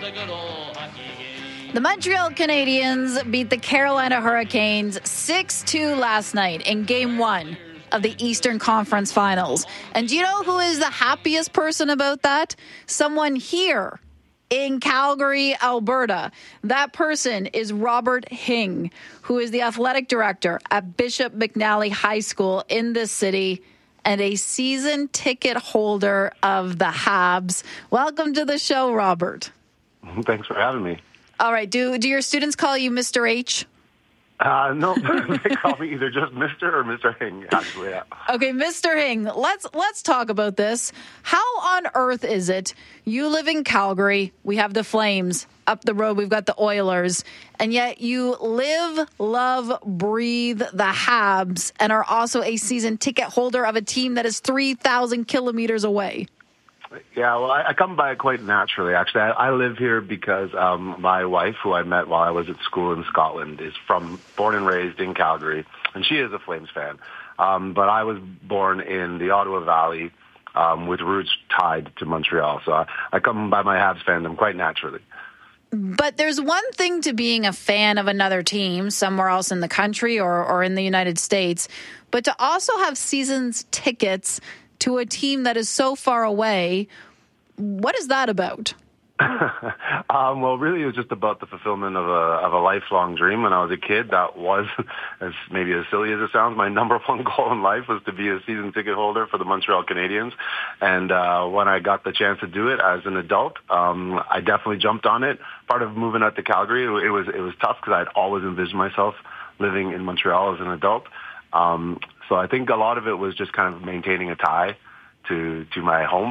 The Montreal Canadiens beat the Carolina Hurricanes 6-2 last night in Game 1 of the Eastern Conference Finals. And do you know who is the happiest person about that? Someone here in Calgary, Alberta. That person is Robert Hing, who is the athletic director at Bishop McNally High School in this city and a season ticket holder of the Habs. Welcome to the show, Robert. Thanks for having me. All right. Do your students call you Mr. H? No, they call me either just Mr. or Mr. Hing, actually. Yeah. Okay, Mr. Hing, let's talk about this. How on earth is it you live in Calgary, we have the Flames, up the road we've got the Oilers, and yet you live, love, breathe the Habs and are also a season ticket holder of a team that is 3,000 kilometers away? Yeah, well, I come by it quite naturally, actually. I live here because my wife, who I met while I was at school in Scotland, is born and raised in Calgary, and she is a Flames fan. But I was born in the Ottawa Valley with roots tied to Montreal, so I come by my Habs fandom quite naturally. But there's one thing to being a fan of another team somewhere else in the country or in the United States, but to also have seasons tickets to a team that is so far away. What is that about? Well, really, it was just about the fulfillment of a lifelong dream. When I was a kid, that was, as maybe as silly as it sounds, my number one goal in life was to be a season ticket holder for the Montreal Canadiens. And when I got the chance to do it as an adult, I definitely jumped on it. Part of moving out to Calgary, it was tough because I'd always envisioned myself living in Montreal as an adult. So I think a lot of it was just kind of maintaining a tie to my home.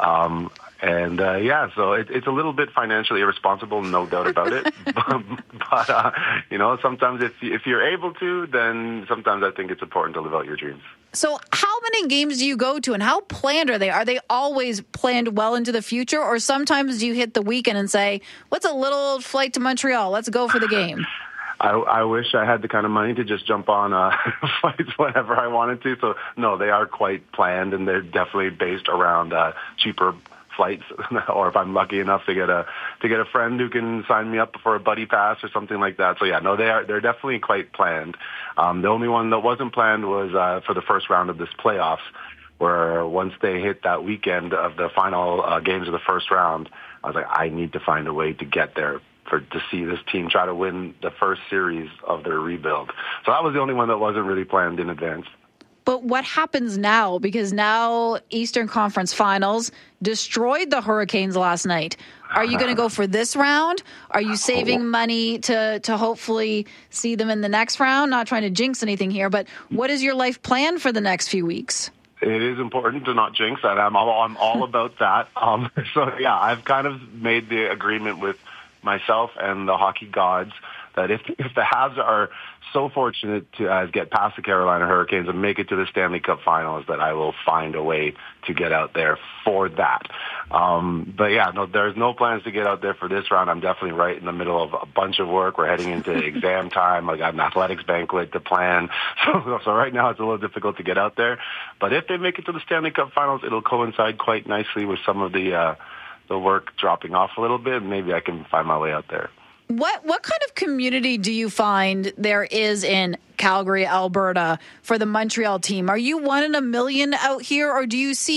So it's a little bit financially irresponsible, no doubt about it. but sometimes if you're able to, then sometimes I think it's important to live out your dreams. So how many games do you go to and how planned are they? Are they always planned well into the future? Or sometimes do you hit the weekend and say, what's a little flight to Montreal? Let's go for the game. I wish I had the kind of money to just jump on flights whenever I wanted to. So, no, they are quite planned, and they're definitely based around cheaper flights. Or if I'm lucky enough to get a friend who can sign me up for a buddy pass or something like that. So, yeah, no, they're definitely quite planned. The only one that wasn't planned was for the first round of this playoffs, where once they hit that weekend of the final games of the first round, I was like, I need to find a way to get there to see this team try to win the first series of their rebuild. So that was the only one that wasn't really planned in advance. But what happens now? Because now Eastern Conference Finals destroyed the Hurricanes last night. Are you going to go for this round? Are you saving money to hopefully see them in the next round? Not trying to jinx anything here, but what is your life plan for the next few weeks? It is important to not jinx that. I'm all about that. I've kind of made the agreement with myself and the hockey gods that if the Habs are so fortunate to get past the Carolina Hurricanes and make it to the Stanley Cup Finals, that I will find a way to get out there for that. There's no plans to get out there for this round. I'm definitely right in the middle of a bunch of work. We're heading into exam time. I got an athletics banquet to plan. So right now it's a little difficult to get out there. But if they make it to the Stanley Cup Finals, it'll coincide quite nicely with some of the work dropping off a little bit. Maybe I can find my way out there. What kind of community do you find there is in Calgary, Alberta for the Montreal team? Are you one in a million out here, or do you see